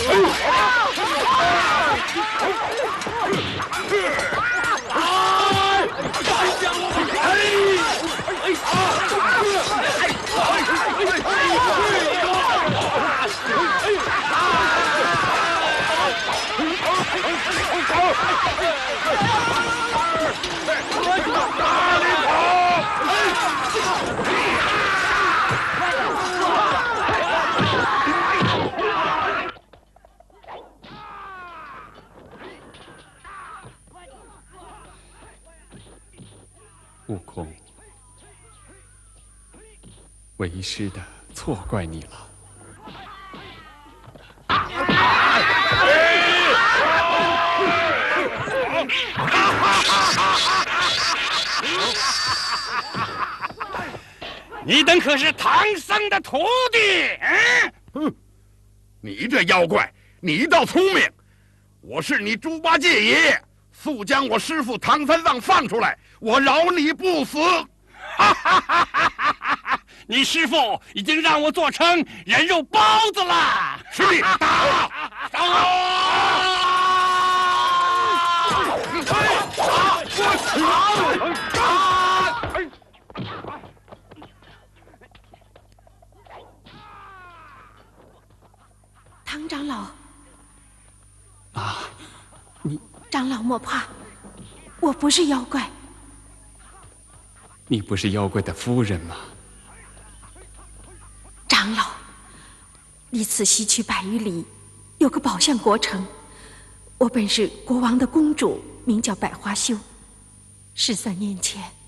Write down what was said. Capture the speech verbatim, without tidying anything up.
悟空，为师的错怪你了。 你等可是唐僧的徒弟？嗯， 哼，你这妖怪，你倒聪明！我是你猪八戒爷爷，速将我师父唐三藏放出来，我饶你不死！ 哈哈哈哈哈！你师父已经让我做成人肉包子了。 师弟，打！打！ 唐长老， 啊，你长老莫怕，我不是妖怪。 你不是妖怪的夫人吗？ 长老，离此西去百余里，有个宝象国城。我本是国王的公主，名叫百花羞。十三年前，